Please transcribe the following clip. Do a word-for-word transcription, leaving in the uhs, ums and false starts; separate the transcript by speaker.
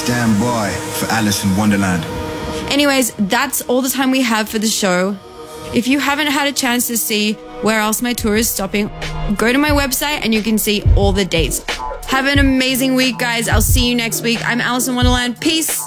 Speaker 1: Stand by for Alice in Wonderland.
Speaker 2: Anyways, that's all the time we have for the show. If you haven't had a chance to see where else my tour is stopping, go to my website and you can see all the dates. Have an amazing week, guys. I'll see you next week. I'm Alice in Wonderland. Peace.